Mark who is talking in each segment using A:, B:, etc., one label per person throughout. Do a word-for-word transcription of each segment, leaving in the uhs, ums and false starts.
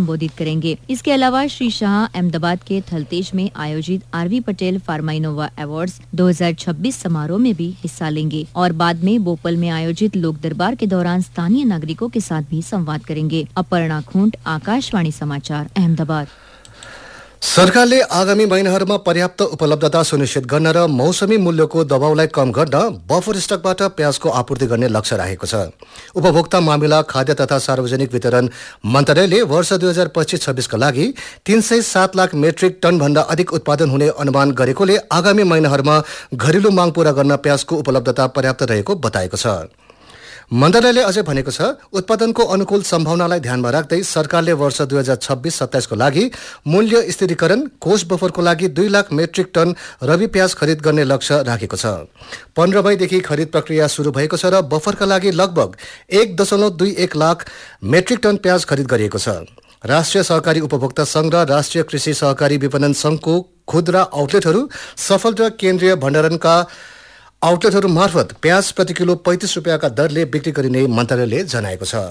A: संबोधित करेंगे। इसके अलावा श्री शाह अहमदाबाद के थलतेज में आयोजित RV Patel pharma Innova awards दो हज़ार छब्बीस समारोह में भी हिस्सा लेंगे और बाद में भोपाल में आयोजित लोक दरबार के दौरान स्थानीय नागरिकों के साथ भी संवाद करेंगे। अपर्णा खुंट, आकाशवाणी समाचार, अहमदाबाद।
B: सरकारले आगामी महिनाहरूमा पर्याप्त उपलब्धता सुनिश्चित गर्न र मौसमी मूल्यको दबाउलाई कम गर्न बफर स्टकबाट प्याजको आपूर्ति गर्ने लक्ष्य राखेको छ। उपभोक्ता मामिला, खाद्य तथा सार्वजनिक वितरण मन्त्रालयले वर्ष दुई हजार पच्चीस छब्बीसका लागि तीन सय सात लाख मेट्रिक टन भन्दा अधिक उत्पादन हुने अनुमान गरेकोले आगामी महिनाहरूमा घरेलु माग पूरा गर्न प्याजको उपलब्धता पर्याप्त रहेको बताएको छ। मन्त्रालयले अझै भनेको छ, उत्पादनको अनुकूल सम्भावनालाई ध्यानमा राख्दै सरकारले वर्ष दुई हजार छब्बीस सत्ताइसको लागि मूल्य स्थिरीकरण कोष बफरको लागि दुई लाख मेट्रिक टन रबी प्याज खरिद गर्ने लक्ष्य राखेको छ। पन्ध्र मईदेखि खरिद प्रक्रिया शुरू भएको छ र बफरका लागि लगभग एक दशमलव दुई एक लाख मेट्रिक टन प्याज खरिद गरिएको छ। राष्ट्रिय सहकारी उपभोक्ता संघ र राष्ट्रिय कृषि सहकारी विपणन संघको खुद्रा आउटलेटहरू सफल र केन्द्रीय भण्डारणका आउटलेटहरू मार्फत प्याज प्रति किलो पैंतीस रुपियाँका दरले बिक्री गरिने मन्त्रालयले जनाएको छ।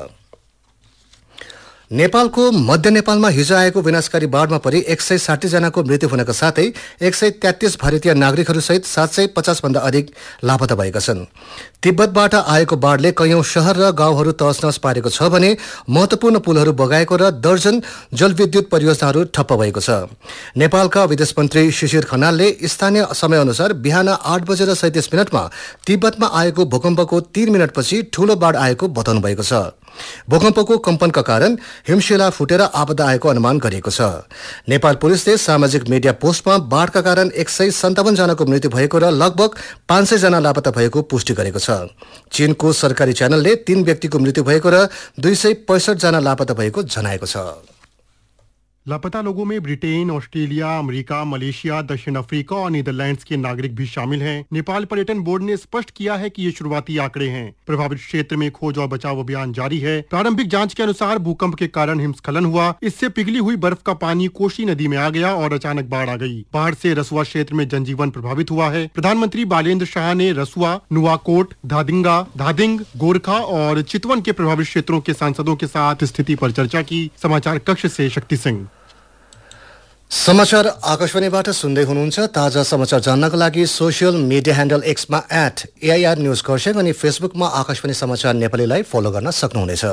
B: नेपालको मध्य नेपालमा हिजो आएको विनाशकारी बाढमा परि एक सय साठी जनाको मृत्यु हुनका साथै एक सय तेत्तीस भारतीय नागरिकहरूसहित सात सय पचास भन्दा अधिक लापता भएका छन्। तिब्बतबाट आएको बाढले कैयौं शहर र गाउँहरू तहसनहस पारेको छ भने महत्वपूर्ण पुलहरू बगाएको र दर्जन जलविद्युत परियोजनाहरू ठप्प भएको छ। नेपालका विदेश मन्त्री शिशिर खनालले स्थानीय समयअनुसार बिहान आठ बजेर सैंतीस मिनटमा तिब्बतमा आएको भूकम्पको तीन मिनटपछि ठूलो बाढ आएको बताउनु भएको छ। भूकम्पको कम्पनका कारण हिमशिला फुटेर आपदा आएको अनुमान गरिएको छ। नेपाल पुलिसले सामाजिक मिडिया पोस्टमा बाढका कारण एक सय सन्तावन जनाको मृत्यु भएको र लगभग पाँच सय जना लापता भएको पुष्टि गरेको छ। चीनको सरकारी च्यानलले तीन व्यक्तिको मृत्यु भएको र दुई सय पैंसठ जना लापता भएको जनाएको छ।
C: लापता लोगों में ब्रिटेन, ऑस्ट्रेलिया, अमेरिका, मलेशिया, दक्षिण अफ्रीका और नीदरलैंड्स के नागरिक भी शामिल हैं। नेपाल पर्यटन बोर्ड ने स्पष्ट किया है कि ये शुरुआती आंकड़े हैं। प्रभावित क्षेत्र में खोज और बचाव अभियान जारी है। प्रारंभिक जांच के अनुसार भूकंप के कारण हिमस्खलन हुआ। इससे पिघली हुई बर्फ का पानी कोशी नदी में आ गया और अचानक बाढ़ आ गई। बाढ़ से रसुआ क्षेत्र में जनजीवन प्रभावित हुआ है। प्रधानमंत्री बालेन्द्र शाह ने रसुआ, नुआकोट, धादिंगा, धादिंग, गोरखा और चितवन के प्रभावित क्षेत्रों के सांसदों के साथ स्थिति पर चर्चा की। समाचार कक्ष से शक्ति सिंह।
B: समाचार आकाशवाणीबाट सुन्दै हुनुहुन्छ। ताजा समाचार जान्नको लागि social media handle एक्समा at AIR news Kurseong अनि फेसबुकमा आकाशवाणी समाचार नेपालीलाई फलो गर्न सक्नुहुनेछ।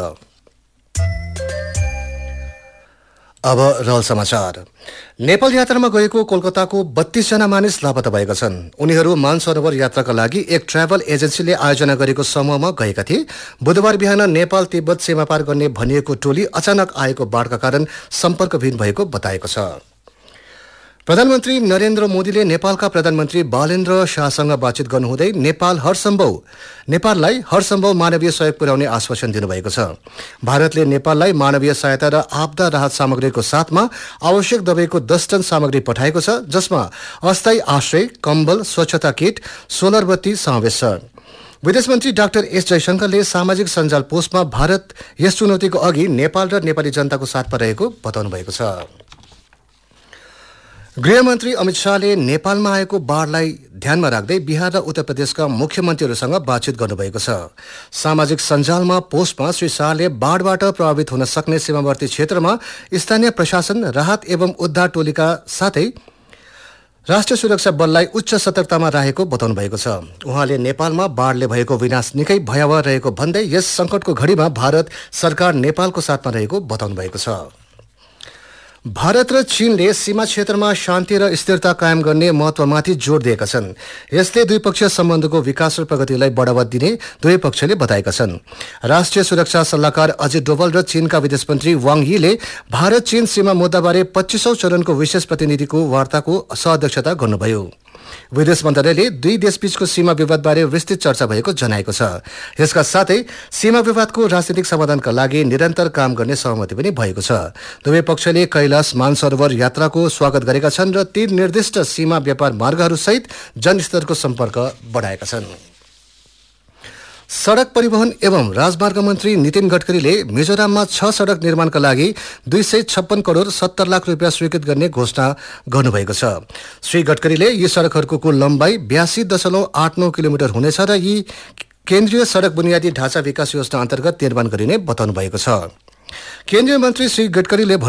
B: अब रल समाचार। नेपाल यात्रामा गएको कोलकाताको बत्तीस जना मानिस लापता भएका छन्। उनीहरू मानसरोवर यात्राका लागि एक ट्राभल एजेन्सीले आयोजना गरेको समूहमा गएका थिए। बुधबार बिहान नेपाल तिब्बत सीमा पार गर्ने भनिएको टोली अचानक आएको बाढका कारण सम्पर्कविहीन भएको बताएको छ। प्रधानमन्त्री नरेन्द्र मोदीले नेपालका प्रधानमन्त्री बालेन्द्र शाहसँग बातचित गर्नुहुँदै नेपाल हरसम्भव नेपाललाई हरसम्भव मानवीय सहयोग पुर्याउने आश्वासन दिनुभएको छ। भारतले नेपाललाई मानवीय सहायता र आपदा राहत सामग्रीको साथमा आवश्यक दबाईको दस टन सामग्री पठाएको छ, जसमा अस्थायी आश्रय, कम्बल, स्वच्छता किट, सोलर बत्ती समावेश छ। विदेश मन्त्री डाक्टर एस जयशंकरले सामाजिक सञ्जाल पोस्टमा भारत यस चुनौतीको अघि नेपाल र नेपाली जनताको साथमा रहेको बताउनु भएको छ। गृहमन्त्री अमित शाहले नेपालमा आएको बाढलाई ध्यानमा राख्दै बिहार र उत्तर प्रदेशका मुख्यमन्त्रीहरूसँग बातचित गर्नुभएको छ। सामाजिक सञ्जालमा पोस्टमा श्री शाहले बाढबाट प्रभावित हुन सक्ने सीमावर्ती क्षेत्रमा स्थानीय प्रशासन, राहत एवं उद्धार टोलीका साथै राष्ट्रिय सुरक्षा बललाई उच्च सतर्कतामा राखेको बताउनु भएको छ। उहाँले नेपालमा बाढले भएको विनाश निकै भयावह रहेको भन्दै यस संकटको घडीमा भारत सरकार नेपालको साथमा रहेको बताउनु भएको छ। भारत र चीनले सीमा क्षेत्रमा शान्ति र स्थिरता कायम गर्ने महत्वमाथि जोड दिएका छन्। यसले द्विपक्षीय सम्बन्धको विकास र प्रगतिलाई बढावा दिने दुवै पक्षले बताएका छन्। राष्ट्रिय सुरक्षा सल्लाहकार अजित डोभाल र चीनका विदेश मन्त्री वाङ यीले भारत चीन सीमा मुद्दाबारे पच्चीसौं चरणको विशेष प्रतिनिधिको वार्ताको सहअध्यक्षता गर्नुभयो। विदेश मन्त्रालयले दुई देशबीचको सीमा विवादबारे विस्तृत चर्चा भएको जनाएको छ। यसका साथै सीमा विवादको राजनीतिक समाधानका लागि निरन्तर काम गर्ने सहमति पनि भएको छ। दुवै पक्षले कैलाश मानसरोवर यात्राको स्वागत गरेका छन् र तीन निर्दिष्ट सीमा व्यापार मार्गहरूसहित जनस्तरको सम्पर्क बढाएका छन्। सड़क परिवहन एवं राजमार्ग मन्त्री नितिन गडकरीले मिजोराममा छ सड़क निर्माणका लागि दुई सय छप्पन करोड़ सत्तर लाख रुपियाँ स्वीकृत गर्ने घोषणा गर्नुभएको छ। श्री गडकरीले यी सड़कहरूको कुल लम्बाई बयासी दशमलव आठ नौ किलोमिटर हुनेछ र यी केन्द्रीय सड़क बुनियादी ढाँचा विकास योजना अन्तर्गत निर्माण गरिने बताउनु भएको छ। केन्द्रीय मन्त्री श्री गडकरीले